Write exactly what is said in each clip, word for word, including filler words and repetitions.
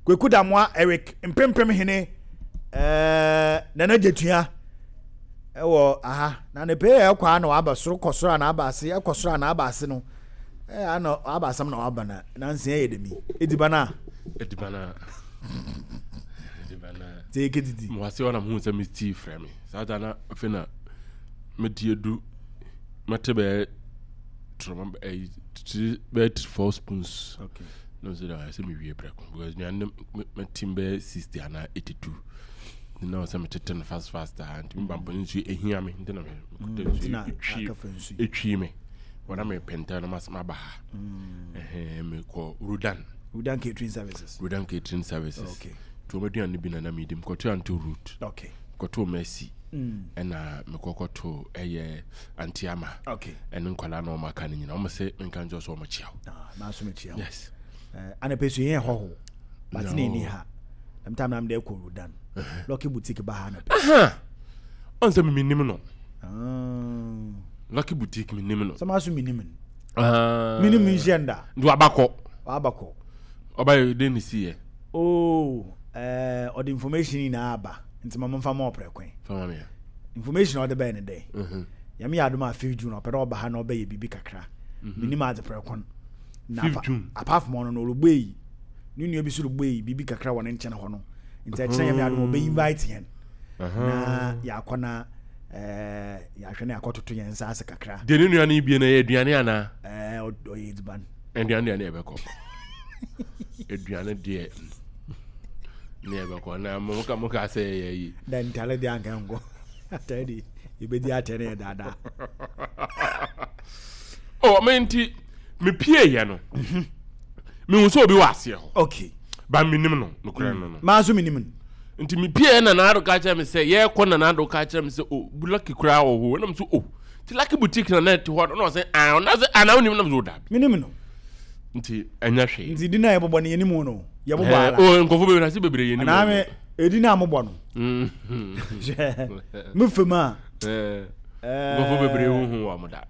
Kweku Damwa Eric Mpempem hene eh Nana Jetua ewo aha na ne pe e kwa na aba soro kosoro na aba ase e kosoro na aba ase no eh ana aba asam na aba na nanse e yedemi ediba na ediba na ediba na take it mo ase ona mo nsem tea frame sada na fina mediedu matebe troma e bet four spoons okay no so that I say me wie break because me and my team be sixty and eighty-two now say me ten fast fast and me bampo nsu ehia me ntina me kutɛ nsu etwi me wana me penta na masama ba eh me ko Rudan Rudan catering services Rudan catering services okay to me duan bi na na medium ko to anto root okay ko to Messi ena me ko to eye Antiama okay enen kwala na o maka ni na o me say me kan jo so o machiaw ah na so machiaw yes eh ana pesu yen ho but na ni ha am time na am dey ko Rudan Lucky Boutique ba ha na aha on say me minim no ah Lucky Boutique minim no sama so minim ah minim njenda do abakọ abakọ oba dey ni see oh eh all the information na aba nti mama mfa mo oprekwen fama me information all the be ne dey mhm ya me adoma fifth June opere oba ha na oba ye bibi kakra minim ade prekon na apart from ono no rugbeyi ni nua bi so rugbeyi bibi kakra wona nche na ho no nti a kire ya me adoma oba invite hen na ya akona eh ya hwe na akototo yen sa ase kakra de ni nua na ibie na ye aduane ana eh o ye diban aduane na e be ko aduane de ne be ko na mo ka mo ka say ye yi dan tale de anka ngo atadi ibedi atene dada oh menti me pie ye no me hu so obi wase ho okay ba minim no no kura no no ma so minim nti me pie na na ado ka cha me say ye ko na na ado ka cha me say oh Lucky kura wo ho na me so oh ti Lucky Boutique na net ho no say ah na say ana unim na me so da minim no nti anya hwe nti di na ye bobo ne ye nimu no ye bobo ala oh nkofo be na se bebre ye nimu na me edi na ambo no mhm mu fema eh nkofo bebre hu hu wa mo da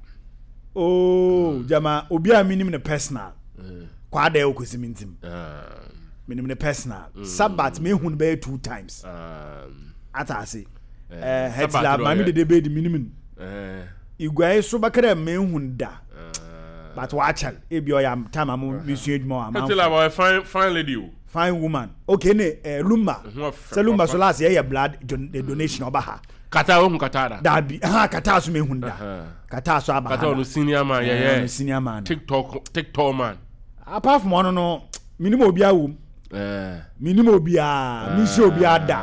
oh jama obi a minim ne personal kwa da e okosimi ntim ah minim ne personal sabat me hu be two times ah atase eh hetla mami de de be di minim eh igwae so bakara me hu da but watch her e bi o ya time am mission edmo am hetla boy fine fine lady o fine woman okay ne eh, lumba se lumba so last year blood don, donation oba ha kata o hu kata da da bi ha kata so me hu da kata so aba kata no senior man yeah yeah no senior man TikTok TikTok man apart from one no minimum obi awum eh minimum obi a mi shi obi ada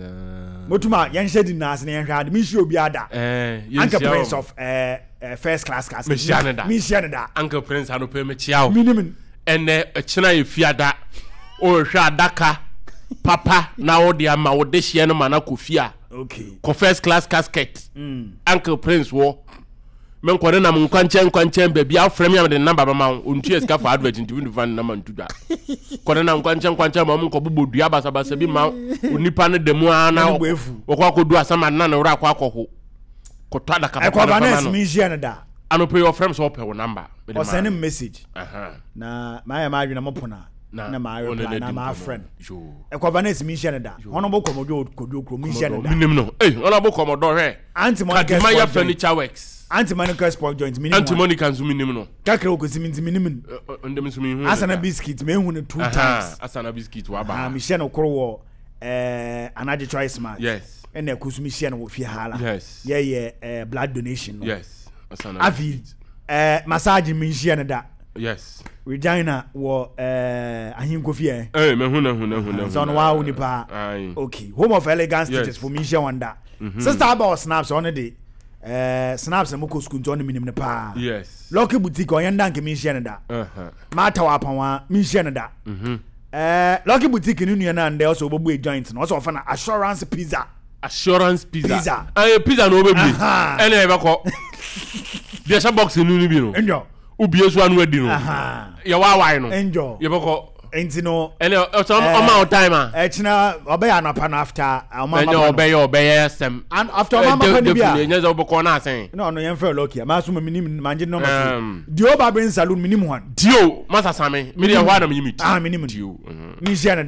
motuma yan shedi na ase yan hwade mi shi obi ada eh Uncle Prince of eh uh, first class class mi shi anada mi shi anada Uncle Prince anu pe me chiao minimum ene echina ye fiada o hwa adaka papa na wo de ama wo de hye no mana kofia okay ko first class casket mm. Uncle Prince wo men ko na mun kwanche kwanche ba bia frame ya de number ba ma ontu eska for advert ntu van na man tuda ko na kwanche kwanche ma mun ko bobodua basa basa bi ma onipa ne demu ana wo kwa ko du asama na na wura kwa ko ko to adaka papa na no mi shi anada ano pay your friends up your number or send him message aha na my ma adwena mo pona na my reply na my friend jo e ko vanessa mi shi anada hono bo komodo kodo kro mi shi anada minim no eh hono bo komodo he anti monica my furniture works anti monica sport joint minimum anti monica nzu minim no kakra okosi mi minimum ndem nzu mi hu asana biscuit me hu ne two times asana biscuit wa ba ah mi shi no kro wo eh anaje choice man yes ene akusu mi shi no wo fi hala yes yeah yeah eh blood donation no yes asana afi eh massage mi shi anada yes Regina wo eh ahin kofie eh me hu na hu na hu na so no wa uni pa okay home of elegance teachers for me share wonder sister about snaps on the eh snaps na moko school to on minim ne pa yes Lucky Boutique on yanda nke mi share da uh mata wa panwa mi share da mhm eh Lucky Boutique ni nua na nde also obobu joint na also ofa na assurance pizza assurance pizza pizza eh pizza no obebu ene e be ko dia sha box ni ni bi no enjo ubie so anu adi no ya wa wai no enjo ye be ko enti no ene o so o time ah e china obey anapa na after o ma ma obey obey sem and after o ma ma ni bia nya zo boko na asen no no yen fe Lucky ma so minim manje no ma dio ba ben saloon minim one dio masa same me dia hwa na me yimiti ah minim dio ni